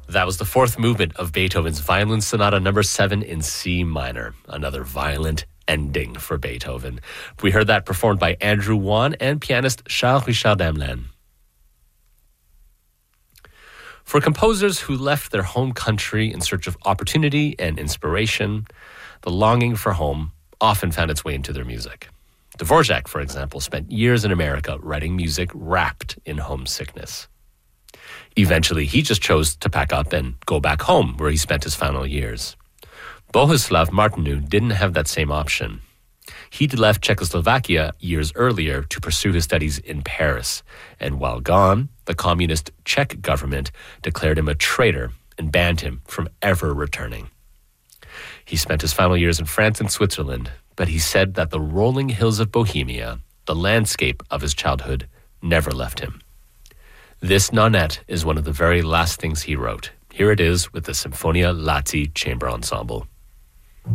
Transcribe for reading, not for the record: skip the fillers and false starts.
That was the fourth movement of Beethoven's Violin Sonata number 7 in C minor. Another violent ending for Beethoven. We heard that performed by Andrew Wan and pianist Charles Richard Demelin. For composers who left their home country in search of opportunity and inspiration, the longing for home often found its way into their music. Dvorak, for example, spent years in America writing music wrapped in homesickness. Eventually, he just chose to pack up and go back home, where he spent his final years. Bohuslav Martinu didn't have that same option. He'd left Czechoslovakia years earlier to pursue his studies in Paris, and while gone, the communist Czech government declared him a traitor and banned him from ever returning. He spent his final years in France and Switzerland, but he said that the rolling hills of Bohemia, the landscape of his childhood, never left him. This Nonet is one of the very last things he wrote. Here it is with the Symphonia Lazzi Chamber Ensemble.